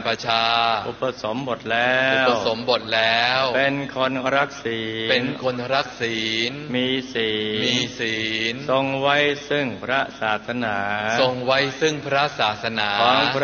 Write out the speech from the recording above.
พชาอุปสมบทแล้วเป็นคนรักศีลมีศีลทรงไว้ซึ่งพระศาสนาของ